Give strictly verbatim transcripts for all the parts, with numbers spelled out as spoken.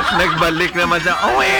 Nagbalik naman siya. Uwe!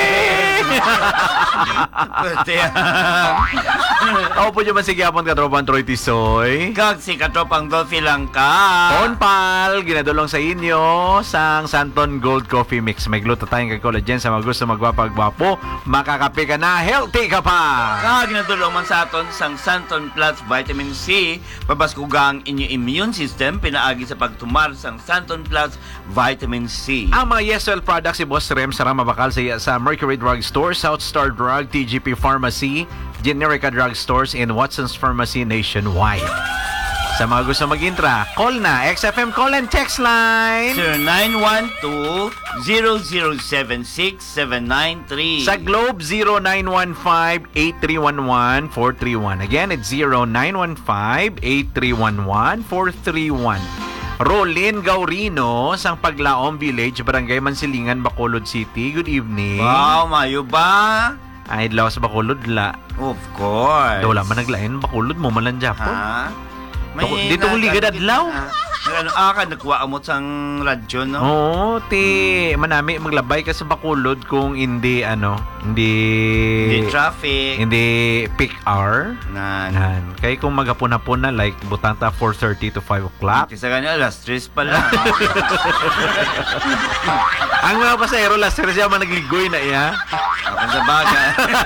Ako po dyan man sige apon katropang Troy Tisoy. Kag si katropang Dolphy lang ka. Ponpal, ginadulong sa inyo sang Santon Gold Coffee Mix. May gluta tayong kag collagen sa mga gusto magwapag-gwapo. Makakape ka na, healthy ka pa. Kag ginadulong man sa aton sang Santon Plus Vitamin C. Pabaskugang inyong immune system. Pinaagi sa pagtumar sang Santon Plus Vitamin C. Ang mga Yeswell products si Boss Rem sa Ramabakal sa, sa Mercury Drug Store, South Star Drug, T G P Pharmacy, Generica Drug Stores, and Watson's Pharmacy nationwide. Sa mga gusto mag-intra, call na X F M call and text line zero nine one two, zero zero seven six, seven nine three. sa Globe zero nine one five, eight three one one, four three one. Again, it's zero nine one five, eight three one one, four three one. Rolin Gaurino sang Paglaom Village, Barangay Mansilingan, Bacolod City. Good evening. Wow, mayo ba? Ay, adlaw sa Bacolod la. Of course. Daw man naglain Bacolod mo man lang Japon. Ha? May dito kong ligad adlaw. Ano, ah, ka nagkuha mo sang radyo, no? Oo, ti manami maglabay ka sa Bacolod kung hindi ano, hindi Hindi traffic. hindi peak hour. Nan. Nan. Kaya kung maghapon-hapon na like butanta four thirty to five o'clock. Kasi ganyan, alas tres pala. Ang mga pasahero last year siya man nagligoy na iya. Ako sa bagay.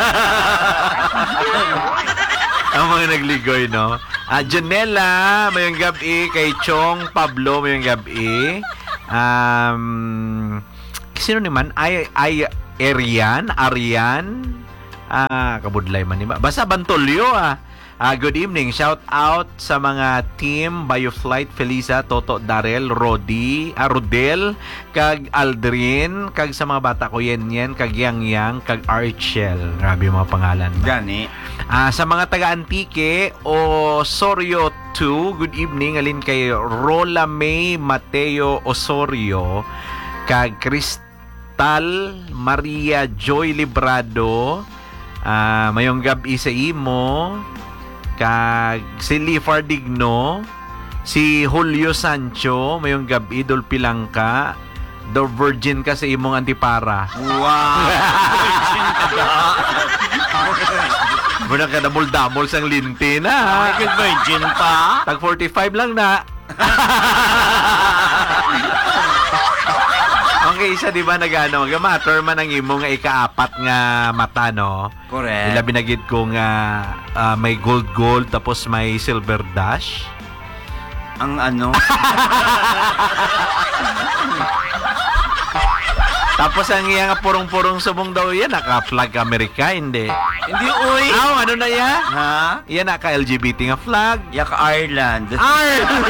Ang mga nagligoy, no? Ah, Janela, mayong gabi. Kay Chong Pablo, mayong gabi. Um, sino naman? Ay, ay, Arian? Arian? Ah, kabudlay man, diba? Basta Bantolyo, ah. Ah, good evening. Shout out sa mga team Bioflight, Felisa, Toto, Darrell, Rodi, ah, Rodel, kag Aldrin, kag sa mga bata ko Yen Yen, kag Yang Yang, kag Archel. Grabe yung mga pangalan. Gani. Ah, sa mga taga-Antique Osorio two, good evening. Alin kay Rola May Mateo Osorio, kag Cristal Maria Joy Librado, ah, mayong gabi sa imo, kag si Lifar Digno, si Julio Sancho, mayong gabi, Dolphy Langka, the virgin ka sa imong antipara. Wow. Muna ka damol-damol sang linti na. Ay, good virgin pa. Tag forty-five lang na. Okay, isa di ba nagano, gamatter man ang imong nga ikaapat nga mata, no? Correct. Ila binagid ko nga ah, may gold gold tapos may silver dash. Ang ano? Tapos ang iya nga purong-purong subong daw yan, naka-flag Amerika, hindi. Hindi, uy. Aw, ano na yan? Ha? Yan naka-L G B T nga flag. Yak Ireland. Ireland!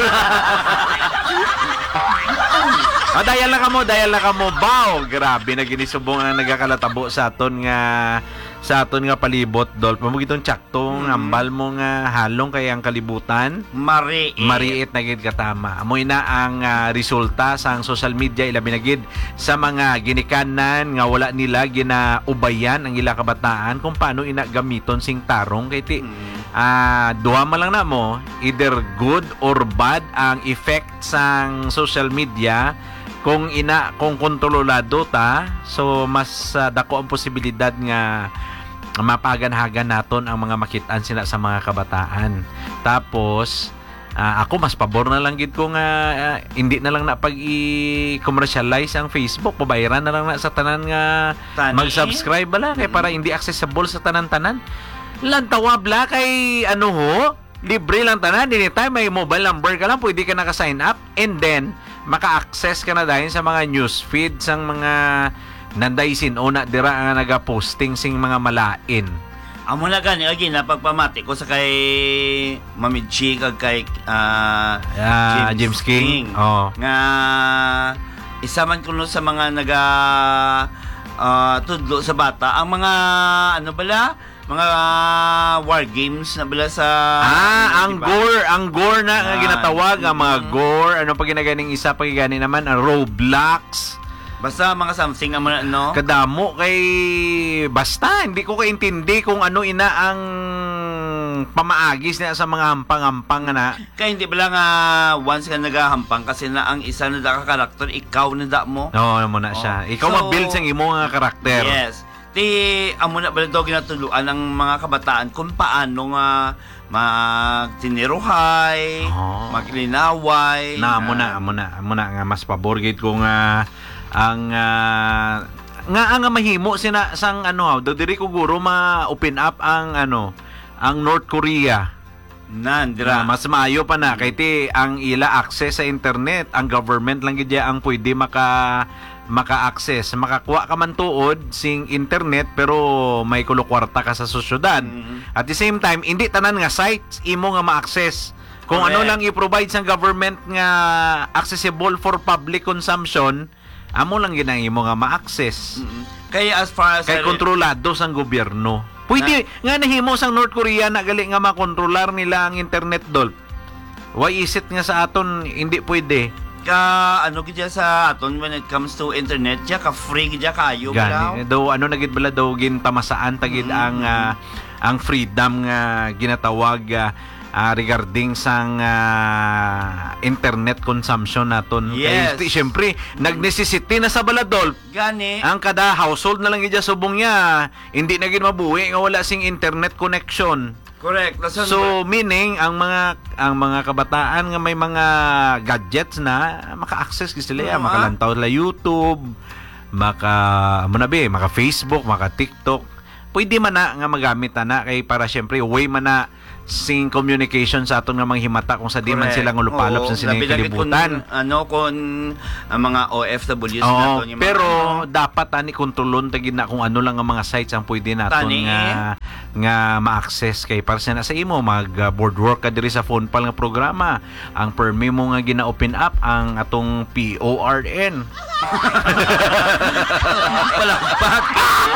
Ah, dayal na ka mo, dayal na ka mo. Bow! Grabe na ginisubong ang nagakalatabo sa aton nga sa aton nga palibot, Dolph. Mamugitong tsaktong, Mm. ambal mo nga halong kay ang kalibutan. Mariit. Mariit na gid katama. Amoy na ang ah, resulta sa ang social media ilabi na gid sa mga ginikanan nga wala nila ginaubayan ang ila kabataan kung paano ina gamiton sing tarong kay ti Mm. Ah, duha man lang na mo, either good or bad ang effect sang social media. Kung ina kung kontrolado ta, so mas uh, dako ang posibilidad nga mapaganhagan naton ang mga makitaan sila sa mga kabataan. Tapos uh, ako mas pabor na lang gid ko nga uh, hindi na lang na pag i-commercialize ang Facebook, pabayaran na lang na sa tanan nga Tani? mag-subscribe bala kay para hindi accessible sa tanan-tanan. Lantawa bla kay ano ho, libre lang tanan, anytime may mobile number ka lang pwede ka naka-sign up and then maka-access ka na dahil sa mga news feed sang mga nanday sinuna dira nga naga-posting sing mga malain. Amo na gani agi na pagpamati ko sa kay Mamidchi kag kay ah, Ah, James King. Oh. Nga isa man kuno sa mga naga ah, tudlo sa bata ang mga ano bala mga war games na bala sa Ah, ang diba? gore, ang gore na nga Yan. ginatawag, ang mga Mm. gore, ano pa ginaganing isa pa gani naman ang Roblox. Basta mga something amo na no. Kadamo kay basta hindi ko kaintindi kung ano ina ang pamaagis na sa mga hampang-hampang na. Kaya hindi ba lang ah, once ka nagahampang kasi na ang isa na da ka karakter, ikaw na da mo. Oo, mo na Oh. siya. Ikaw So, mag-build sa imo nga karakter. Yes. Ti amo na ba daw ginatuluan ng mga kabataan kung paano nga magtiniruhay, Oh. maglinaway. Na amo na, amo na, amo na nga mas pabor gid ko nga ang ah, nga ang mahimo sina sang ano, do diri ko guro ma-open up ang ano, ang North Korea. Nandra. Na mas maayo pa na kay ti ang ila access sa internet, ang government lang gid ang pwede maka maka-access, makakuha ka man tuod sing internet pero may kulokwarta ka sa sosyudad. Mhm. At the same time, hindi tanan nga sites imo nga ma-access. Kung ano Correct. lang i-provide sa government nga accessible for public consumption, amo lang gid ang imo nga ma-access. Mm-mm. Kaya as far as Kay kontrolado sang gobyerno. Pwede nga nahimo sang North Korea na gali nga makontrolar nila ang internet dol. Why is it nga sa aton hindi pwede? ka ano gid sa aton when it comes to internet, ja ka free gid ja kayo Gani. Daw ano na gid bala daw gin tamasaan tagid Mm. ang ah, ang freedom nga ginatawag ah, ah, regarding sang ah, internet consumption naton. Yes. Kay syempre nag-necessity na sa baladol. Gani. Ang kada household na lang gid subong niya. Hindi na gid mabuhi nga wala sing internet connection. Correct. Lason, So meaning ang mga ang mga kabataan nga may mga gadgets na maka-access gid sila, Oo, makalantaw la YouTube, maka mo na be, maka Facebook, maka TikTok. Pwede man na nga magamit na kay para syempre way man na sing communication sa aton nga mga himata kung sa di man correct. sila ngulupalop Oo, sa sining labi lagi kung, kalibutan. ano kung ang mga O F W s Oo, naton yung mga pero ano, dapat ani kontrolon tagid na kung ano lang ang mga sites ang pwede naton Tani, nga nga ma-access kay para sa na sa imo mag uh, board work ka diri sa phone pal nga programa. Ang permi mo nga gina-open up ang atong P O R N. palakpak.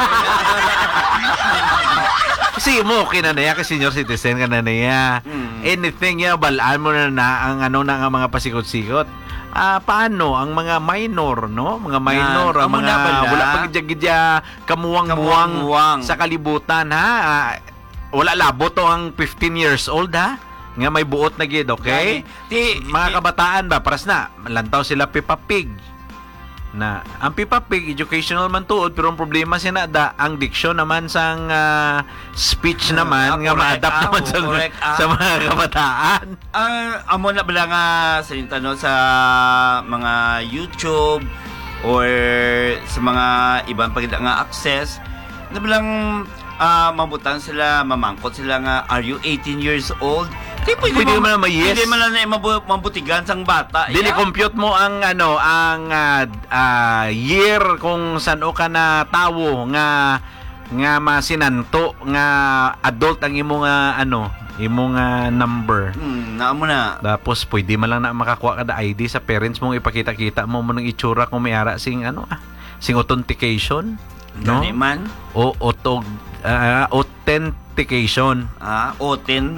Kasi mo okay na naya kasi senior citizen ka na naya. Mm. Anything ya balaan mo na na ang ano na nga mga pasikot-sikot. Ah, paano ang mga minor, no? Mga minor, Yan. ang Amo mga na bala. wala pa gidya kamuwang-muwang Kamuwang-muwang. sa kalibutan, ha? Ah, wala labo to ang fifteen years old, ha? Nga may buot na gid, okay? Ti, Mga kabataan ba, paras na, lantaw sila Peppa Pig. Na, ang Peppa Pig, educational man tuod, pero ang problema sina da, ang diksyon naman sang ah, speech naman, Ah, nga correct. ma-adapt Ah, naman oo, sa, correct. Ah. sa mga kabataan. Ah, amo na bala nga sa intano sa mga YouTube or sa mga ibang pagida nga access na bilang ah, mabutan sila, mamangkot sila nga, are you eighteen years old? Di pwede, Pwede mo- man na may yes. Pwede man na mabu- mabutigan sang bata. Dili Yeah. compute mo ang ano ang ah, ah, year kung saan o ka na tawo nga nga masinanto nga adult ang imo nga ano imo nga number. Hmm, naamo na. Tapos pwede man lang na makakuha ka da I D sa parents mo ipakita-kita mo mo ng itsura kung may ara sing ano ah, sing authentication, no? Gani man. O auto ah, authentication. Ah, oten.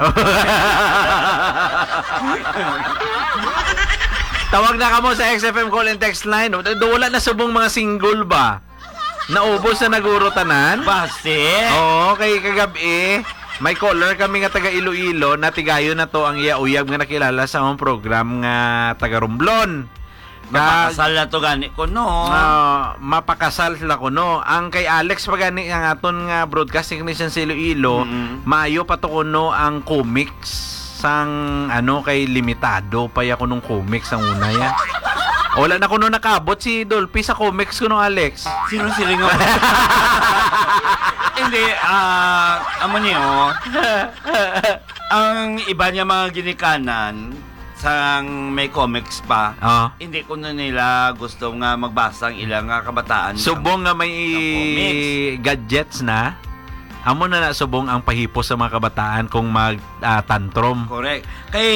Tawag na kamo sa X F M call and text line. Do wala na subong mga single ba? Naubos na naguro tanan? Base. Oo, kay kagabi may caller kami nga taga Iloilo na tigayo na to ang iya-uyab nga nakilala sa among program nga taga Romblon. Ka Mapakasal na to gani ko no. ah, mapakasal sila ko no. Ang kay Alex pagani ang aton nga broadcasting technician sa Iloilo, Mm-mm. maayo pa to kuno ang comics sang ano kay limitado pa ya kunong comics ang una ya. Wala na kuno nakabot si Dolphy sa comics kuno Alex. Sino si Ringo? Hindi, ah, amo niyo, ang iba niya mga ginikanan, sang may comics pa, Ah. hindi ko na nila gusto nga magbasa ang ilang nga kabataan. Subong nga may Ang comics. gadgets na. Amo na na subong ang pahipos sa mga kabataan kung mag ah, tantrum. Correct. Kay,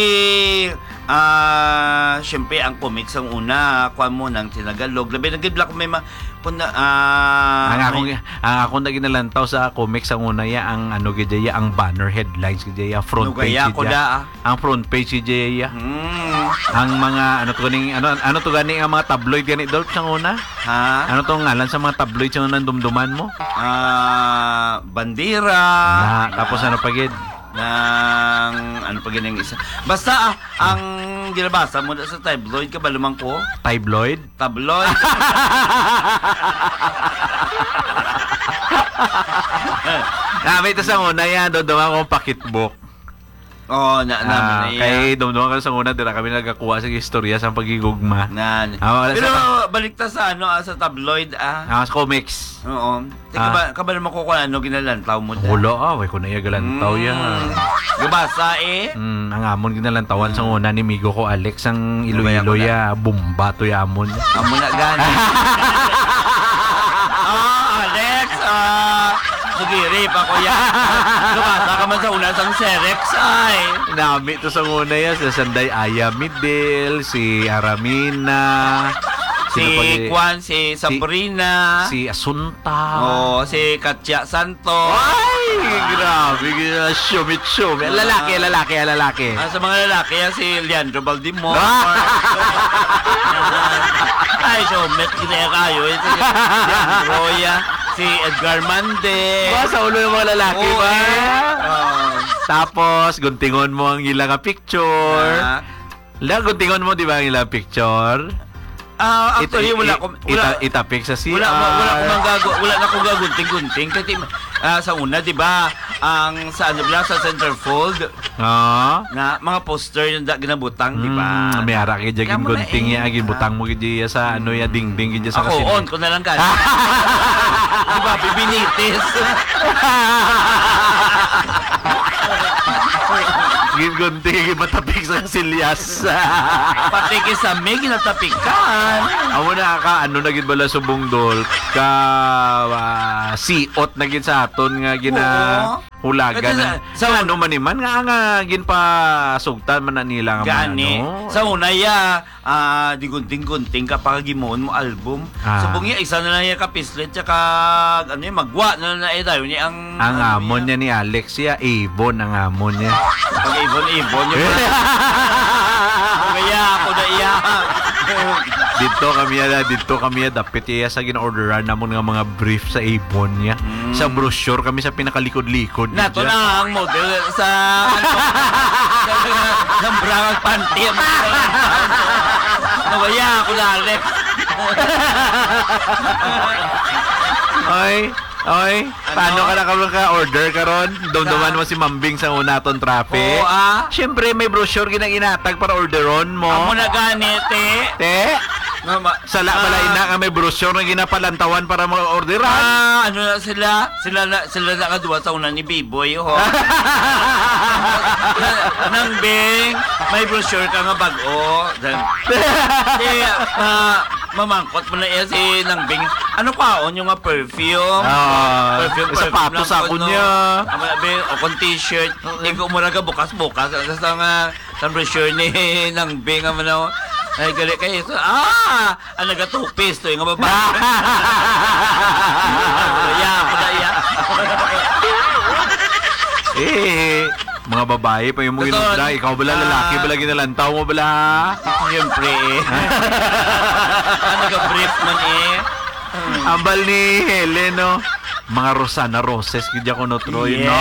ah, syempre, ang comics ang una, kuha mo ng tinagalog. Labi, nagibla ko may ma... Kunda, ah... ang akong may- ang akong naginalantaw sa comics ang una ya ang ano gidya ang banner headlines gidya front page Nugaya ko gidya. da, ah. Ang front page gidya. Hmm. Ang mga ano to ganing ano ano to gani ang mga tabloid gani Dolph sang una? Ha? Ano to ngalan sa mga tabloid sa unang dumduman mo? Ah, bandera. Na, tapos ano pa gid? ng ano pa ganyan isa. Basta ah, ang ginabasa mo na sa tabloid ka ba lumang ko? Tabloid? Tabloid. Ah, may ito sa una yan, doon doon akong pakitbook. Oh, na naman Ah, na yan. kay doon ka sa una, dira kami nagakuha sa istorya sa pagigugma. Na. Ah, wala Pero sa- balik ta sa ano ah, sa tabloid ah. Ah, sa comics. Oo. Teka Ah. ba, ka ba naman ko kung ano ginalantaw mo dyan? Hulo, ah, way ko na yagalantaw yan. Gabasa eh. Mm, ang amon ginalantawan sa una ni Migo ko Alex ang Gabaya Iloilo ko na. ya, bumba to yamon. Amo na gani. Ah, Alex, ah, nagirip ako yan. Gabasa ka man sa una sang Serex ay. Nami to sa una ya, sa Sanday Aya Midel, si Aramina, Si sino pa di- Juan, si Sabrina, si Asunta. oh, si Katya Santos. Ay, grabe, gina shumit shumit. Lalaki, lalaki, lalaki. Ah, sa mga lalaki yan, si Leandro Baldimor. Ay, so, met kinaya kayo. Ito si Leandro, ya. Si Edgar Mande. Ba, sa ulo yung mga lalaki Oo, ba? eh. Oh. Tapos, guntingon mo ang ilang picture. Ah, La, guntingon mo, di ba, ang ilang picture? Ah, actually, Ita- wala i- ko, wala, ita- itapik sa C R. wala, wala, wala ko manggago, wala na akong gagunting-gunting. Kasi, ah, sa una, di ba, ang sa ano ba, sa centerfold, Ah. na mga poster yung da, ginabutang, di ba? Mm, may ara kay Jagin Kamo na gunting eh. ya, ginbutang mo kay sa ano ya, dingding kay sa Ako, on ko na lang ka. Di ba, bibinitis. Gingunting, matapik sa silyas. Pati kisame, ginatapikan. Amo na ka, ano na gid bala subong dol, ka uh, siot na gid sa aton nga gina hulagan. Kasi na- sa- Sa ano man ni man, nga nga gin pa sugtan man na nila nga mga Gani. ano. Sa una ya, ah, di gunting-gunting kapag gimon mo album. Ah. Subong ya, isa na lang ya kapislet, tsaka ano yung magwa na na eh, tayo ni ang... Ang ano amon niya. niya ni Alex ya, Avon ang amon niya. Pag ibon-ibon yung kaya ako na iya. Dito kami ya, dito kami ya, dapit iya sa gina-orderan namon nga mga brief sa Avon niya. Mm. Sa brochure kami sa pinakalikod-likod. Nato dyan. na ang model sa ano, ng brang panty. Nawaya ako na Alex. Oy, oy, paano ka na ka order karon? Dumduman mo si Mambing sa una ton traffic. Oo ah. Siyempre may brochure ginang inatag para orderon mo. Amo na ganit eh. Te, Mama, sala balay na nga may brochure nga ginapalantawan para mga orderan. Ah, ano na sila? Sila na sila nakaduwa sa una ni B-boy, ho. Nang Bing, may brochure ka nga bag-o. Si, ah, mamangkot mo na iya si Nang Bing. Ano pa on yung nga perfume? Ah, perfume, sapatos lang ako ko, no? niya. Amo na Bing, o kung t-shirt. Ikaw mo ka bukas-bukas. Sa nga, sa brochure ni Nang Bing, amo na, ay, gali kayo. So, ah! Ang nagatupis to yung nga babae. Kaya ako na iya. Eh, mga babae pa yung mga Totoo. inunda. Ikaw bala Ah. lalaki bala ginalantaw mo bala. Siyempre eh. Ang nag-brief man eh. Ambal ni Helen, no? Mga Rosana Roses, kidya ko no Troy, no?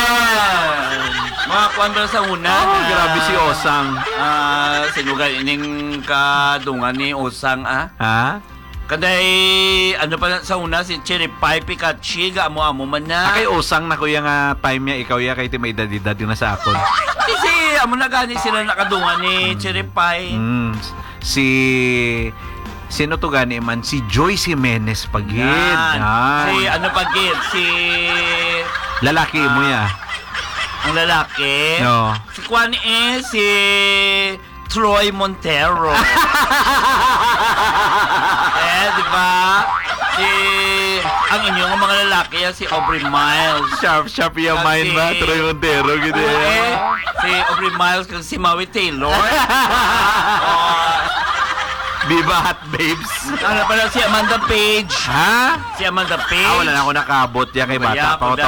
Mga kuwan ba sa una? Oh, na- grabe si Osang. Ah, sinugal ining kadungan ni Osang ah. Ha? Kaday, ano pa na- sa una, si Cherry Pie Pikachu, amo-amo man Ah, na. kay Osang na kuya nga time niya, ikaw ya kay ti may edad-edad yung nasa akon. Kasi, amo na gani sila nakadungan ni Cherry Pie. Mm, si sino to gani man? Si Joyce Jimenez Pagid. Yan. Yan. Si ano pagit? Si... Lalaki mo ya. Ang lalaki. No. Si Kwan eh, si Troy Montero. eh, di ba? Si... Ang inyong mga lalaki, yan, si Aubrey Miles. Sharp, sharp yung Kasi- mind ba? Troy Montero, gito Eh, yan. si Aubrey Miles kag si Maui Taylor. oh, Viva Hot Babes. ano pala si Amanda Page. Ha? Si Amanda Page. Ah, wala na ako nakabot yan kay Kaya bata pa ako ako na.